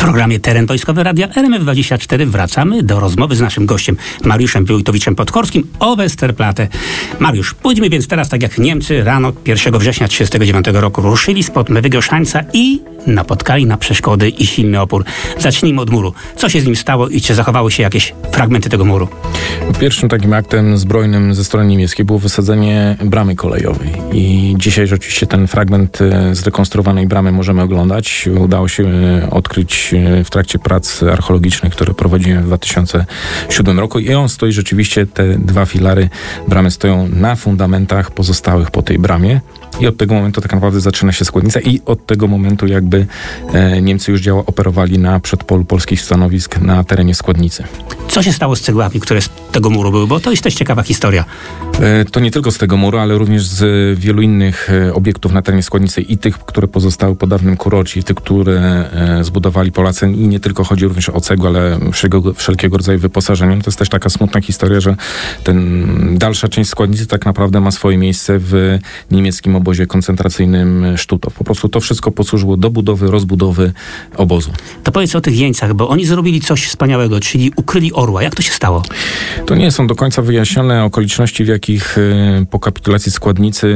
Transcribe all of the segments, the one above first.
programie Teren Wojskowy Radia RMF24 wracamy do rozmowy z naszym gościem Mariuszem Wojtowiczem-Podkorskim o Westerplatte. Mariusz, pójdźmy więc teraz tak jak Niemcy rano 1 września 1939 roku ruszyli spod Mewygoszańca i napotkali na przeszkody i silny opór. Zacznijmy od muru. Co się z nim stało i czy zachowały się jakieś fragmenty tego muru? Pierwszym takim aktem zbrojnym ze strony niemieckiej było wysadzenie bramy kolejowej. I dzisiaj rzeczywiście ten fragment zrekonstruowanej bramy możemy oglądać. Udało się odkryć w trakcie prac archeologicznych, które prowadziłem w 2007 roku. I on stoi rzeczywiście, te dwa filary bramy stoją na fundamentach pozostałych po tej bramie. I od tego momentu tak naprawdę zaczyna się składnica i od tego momentu jakby Niemcy już operowali na przedpolu polskich stanowisk na terenie składnicy. Co się stało z cegłami, które z tego muru były? Bo to jest też ciekawa historia. To nie tylko z tego muru, ale również z wielu innych obiektów na terenie składnicy i tych, które pozostały po dawnym kurorcie, i tych, które zbudowali Polacy. I nie tylko chodzi również o cegłę, ale wszelkiego rodzaju wyposażenie. To jest też taka smutna historia, że dalsza część składnicy tak naprawdę ma swoje miejsce w niemieckim obozie koncentracyjnym Stutthof. Po prostu to wszystko posłużyło do budowy, rozbudowy obozu. To powiedz o tych jeńcach, bo oni zrobili coś wspaniałego, czyli ukryli orła. Jak to się stało? To nie są do końca wyjaśnione okoliczności, w jakich po kapitulacji składnicy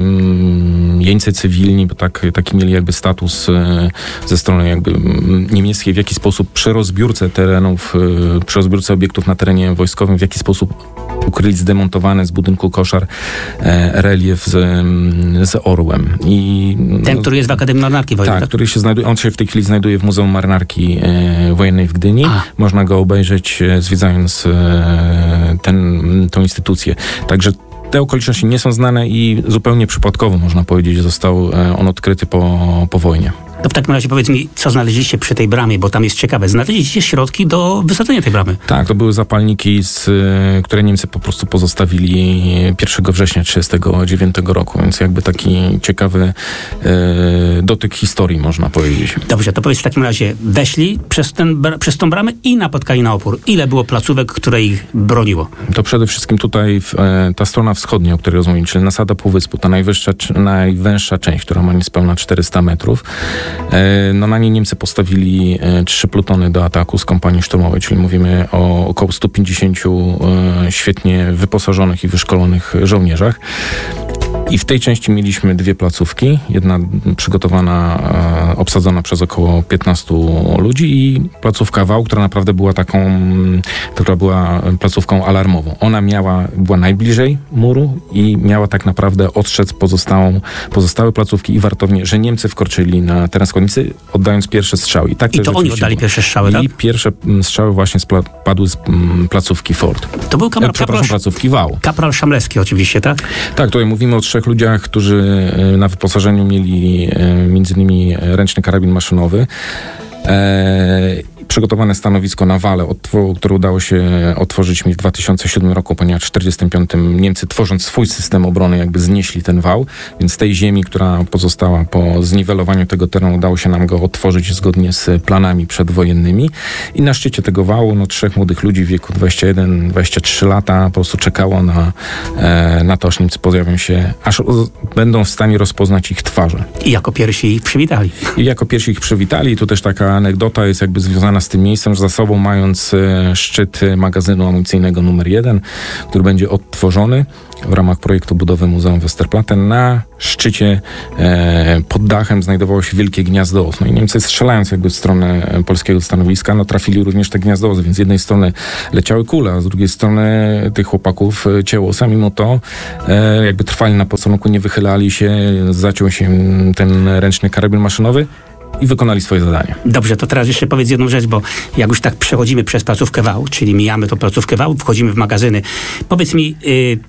jeńcy cywilni, bo taki mieli jakby status ze strony jakby niemieckiej, w jaki sposób przy rozbiórce terenów, przy rozbiórce obiektów na terenie wojskowym, w jaki sposób ukryli zdemontowany z budynku koszar relief z orłem. Ten, który jest w Akademii Marynarki Wojennej. Tak, który się znajduje, on się w tej chwili znajduje w Muzeum Marynarki Wojennej w Gdyni. Można go obejrzeć, zwiedzając tą instytucję. Także te okoliczności nie są znane i zupełnie przypadkowo, można powiedzieć, został on odkryty po wojnie. To w takim razie powiedz mi, co znaleźliście przy tej bramie, bo tam jest ciekawe. Znaleźliście środki do wysadzenia tej bramy. Tak, to były zapalniki, które Niemcy po prostu pozostawili 1 września 1939 roku, więc jakby taki ciekawy dotyk historii, można powiedzieć. Dobrze, to powiedz w takim razie, weszli przez tą bramę i napotkali na opór. Ile było placówek, które ich broniło? To przede wszystkim tutaj ta strona wschodnia, o której rozmawiamy, czyli nasada Półwyspu, ta najwęższa część, która ma niespełna 400 metrów. Na niej Niemcy postawili 3 plutony do ataku z kompanii szturmowej, czyli mówimy o około 150 świetnie wyposażonych i wyszkolonych żołnierzach. I w tej części mieliśmy 2 placówki. Jedna przygotowana, obsadzona przez około 15 ludzi i placówka Wał, która naprawdę była która była placówką alarmową. Ona była najbliżej muru i miała tak naprawdę ostrzec pozostałe placówki i wartownie, że Niemcy wkroczyli na teren składnicy, oddając pierwsze strzały. I to oni oddali pierwsze strzały, tak? I pierwsze strzały właśnie padły z placówki Ford. To był placówki Wał. Kapral Szamlewski oczywiście, tak? Tak, tutaj mówimy o 3 ludziach, którzy na wyposażeniu mieli m.in. ręczny karabin maszynowy, przygotowane stanowisko na wale, które udało się otworzyć mi w 2007 roku, ponieważ w 1945 Niemcy, tworząc swój system obrony, jakby znieśli ten wał, więc z tej ziemi, która pozostała po zniwelowaniu tego terenu, udało się nam go otworzyć zgodnie z planami przedwojennymi. I na szczycie tego wału 3 młodych ludzi w wieku 21-23 lata po prostu czekało na to, aż Niemcy pojawią się, aż będą w stanie rozpoznać ich twarze. I jako pierwsi ich przywitali. I tu też taka anegdota jest jakby związana z tym miejscem, że za sobą mając szczyt magazynu amunicyjnego numer 1, który będzie odtworzony w ramach projektu budowy Muzeum Westerplatte. Na szczycie pod dachem znajdowało się wielkie gniazdo os. I Niemcy, strzelając jakby w stronę polskiego stanowiska, trafili również te gniazdo os, więc z jednej strony leciały kule, a z drugiej strony tych chłopaków cięło osa. Mimo to jakby trwali na posterunku, nie wychylali się, zaciął się ten ręczny karabin maszynowy i wykonali swoje zadanie. Dobrze, to teraz jeszcze powiedz jedną rzecz, bo jak już tak przechodzimy przez placówkę Wał, czyli mijamy tą placówkę Wał, wchodzimy w magazyny. Powiedz mi,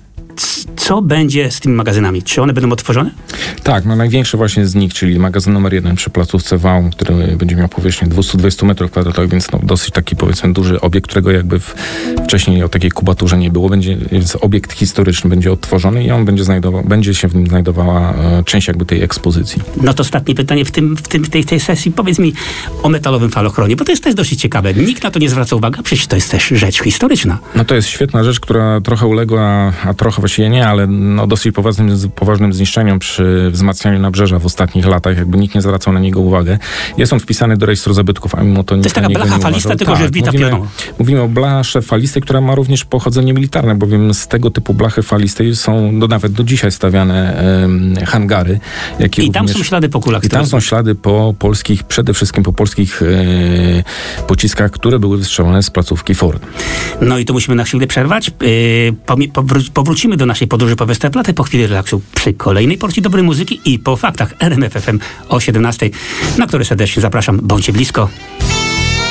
co będzie z tymi magazynami? Czy one będą otworzone? Tak, największy właśnie z nich, czyli magazyn numer 1 przy placówce Wał, który będzie miał powierzchnię 220 m2, więc dosyć taki, powiedzmy, duży obiekt, którego jakby wcześniej o takiej kubaturze nie było. Więc obiekt historyczny będzie odtworzony i on będzie się w nim znajdowała część jakby tej ekspozycji. No to ostatnie pytanie w tej sesji. Powiedz mi o metalowym falochronie, bo to jest też dosyć ciekawe. Nikt na to nie zwraca uwagi, a przecież to jest też rzecz historyczna. To jest świetna rzecz, która trochę uległa, a trochę właściwie nie, ale no, dosyć poważnym zniszczeniom przy wzmacnianiu nabrzeża w ostatnich latach, jakby nikt nie zwracał na niego uwagę. Jest on wpisany do rejestru zabytków, a mimo to nikt na niego nie uważał. To jest taka blacha falista, tylko że wbita pioną. Mówimy o blasze falistej, która ma również pochodzenie militarne, bowiem z tego typu blachy falistej są nawet do dzisiaj stawiane hangary. I tam są ślady po kulach. I tam są ślady po polskich, przede wszystkim po polskich pociskach, które były wystrzelone z placówki Ford. No i tu musimy na chwilę przerwać. Powrócimy do naszej podróży po Westerplatte po chwili relaksu przy kolejnej porcji dobrej muzyki i po faktach RMF FM o 17, na które serdecznie zapraszam. Bądźcie blisko.